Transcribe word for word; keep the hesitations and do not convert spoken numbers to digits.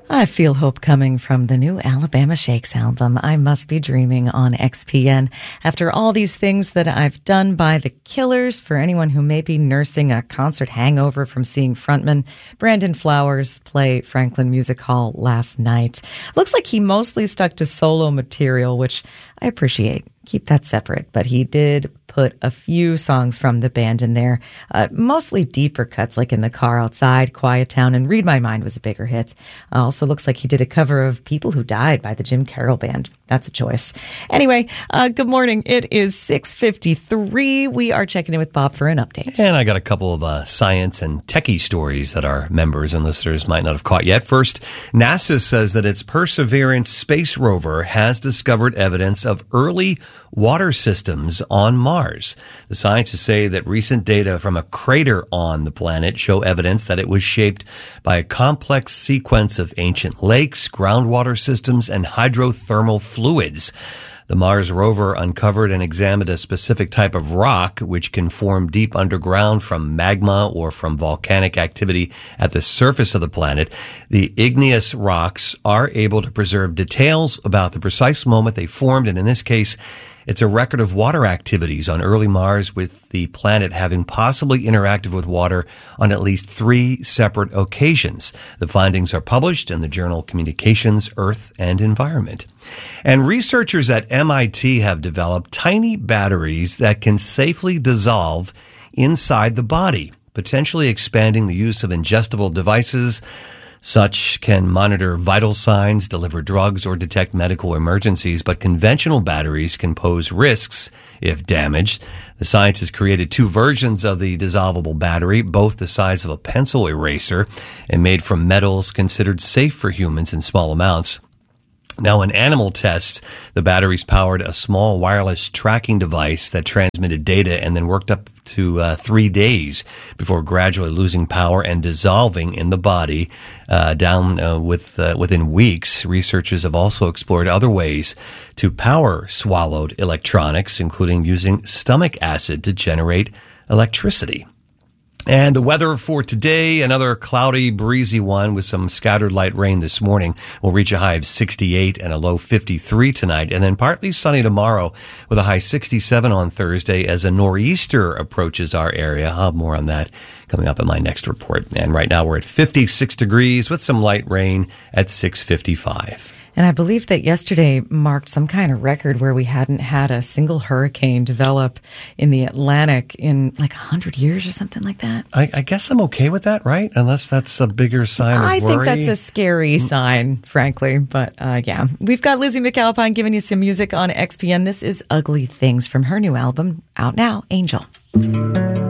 I feel hope coming from the new Alabama Shakes album, I Must Be Dreaming, on X P N. After all these things that I've done by The Killers, for anyone who may be nursing a concert hangover from seeing frontman Brandon Flowers play Franklin Music Hall last night. Looks like he mostly stuck to solo material, which I appreciate. Keep that separate. But he did put a few songs from the band in there, uh, mostly deeper cuts like In the Car Outside, Quiet Town, and Read My Mind was a bigger hit. Uh, also looks like he did a cover of People Who Died by the Jim Carroll Band. That's a choice. Anyway, uh, good morning. It is six fifty-three. We are checking in with Bob for an update. And I got a couple of uh, science and techie stories that our members and listeners might not have caught yet. First, NASA says that its Perseverance space rover has discovered evidence of early water systems on Mars. The scientists say that recent data from a crater on the planet show evidence that it was shaped by a complex sequence of ancient lakes, groundwater systems, and hydrothermal fluids. The Mars rover uncovered and examined a specific type of rock which can form deep underground from magma or from volcanic activity at the surface of the planet. The igneous rocks are able to preserve details about the precise moment they formed, and in this case, it's a record of water activities on early Mars, with the planet having possibly interacted with water on at least three separate occasions. The findings are published in the journal Communications, Earth, and Environment. And researchers at M I T have developed tiny batteries that can safely dissolve inside the body, potentially expanding the use of ingestible devices. Such can monitor vital signs, deliver drugs, or detect medical emergencies, but conventional batteries can pose risks if damaged. The scientists created two versions of the dissolvable battery, both the size of a pencil eraser and made from metals considered safe for humans in small amounts. Now, in animal tests, the batteries powered a small wireless tracking device that transmitted data and then worked up to uh, three days before gradually losing power and dissolving in the body uh, down uh, with uh, within weeks. Researchers have also explored other ways to power swallowed electronics, including using stomach acid to generate electricity. And the weather for today, another cloudy, breezy one with some scattered light rain this morning. We'll reach a high of sixty-eight and a low fifty-three tonight, and then partly sunny tomorrow with a high sixty-seven on Thursday as a nor'easter approaches our area. I'll have more on that coming up in my next report. And right now we're at fifty-six degrees with some light rain at six fifty-five. And I believe that yesterday marked some kind of record where we hadn't had a single hurricane develop in the Atlantic in like one hundred years or something like that. I, I guess I'm okay with that, right? Unless that's a bigger sign of I worry. think that's a scary sign, frankly. But uh, yeah, we've got Lizzie McAlpine giving you some music on X P N. This is Ugly Things from her new album, out now, Angel.